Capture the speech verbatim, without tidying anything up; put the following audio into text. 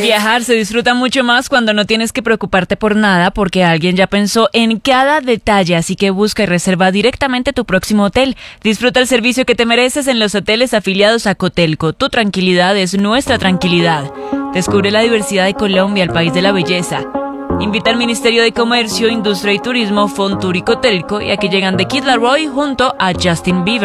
Viajar se disfruta mucho más cuando no tienes que preocuparte por nada porque alguien ya pensó en cada detalle, así que busca y reserva directamente tu próximo hotel. Disfruta el servicio que te mereces en los hoteles afiliados a Cotelco. Tu tranquilidad es nuestra tranquilidad. Descubre la diversidad de Colombia, el país de la belleza. Invita al Ministerio de Comercio, Industria y Turismo, Fontur y Cotelco, y aquí llegan The Kid Laroi junto a Justin Bieber.